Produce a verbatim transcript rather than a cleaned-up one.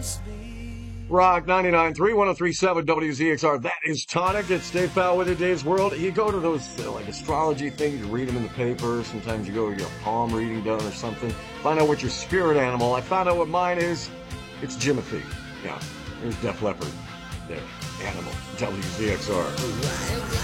Rock ninety-nine point three, one oh three point seven W Z X R. That is Tonic. It's Dave Powell with your Dave's World. You go to those uh, like astrology things, you read them in the paper. Sometimes you go to your palm reading done or something. Find out what your spirit animal. I found out what mine is. It's Jimothy. Yeah, there's Def Leppard. There, animal. W Z X R.